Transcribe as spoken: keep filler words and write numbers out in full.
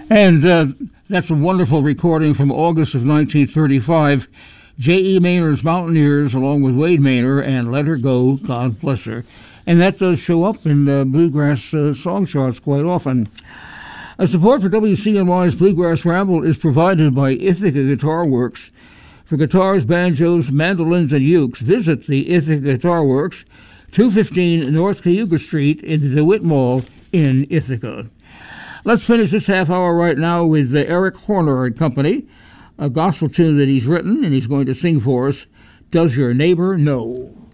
And uh, that's a wonderful recording from August of nineteen thirty-five. J E. Maynard's Mountaineers, along with Wade Maynard, and Let Her Go, God Bless Her. And that does show up in uh, bluegrass uh, song charts quite often. Uh, support for W C N Y's Bluegrass Ramble is provided by Ithaca Guitar Works. For guitars, banjos, mandolins, and ukes, visit the Ithaca Guitar Works, two fifteen North Cayuga Street in the DeWitt Mall in Ithaca. Let's finish this half hour right now with uh, Eric Horner and Company, a gospel tune that he's written and he's going to sing for us, Does Your Neighbor Know?